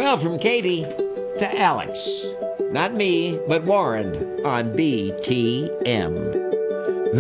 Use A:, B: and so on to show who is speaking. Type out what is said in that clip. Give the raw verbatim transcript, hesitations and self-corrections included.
A: Well, from Katie to Alex. Not me, but Warren on B T M.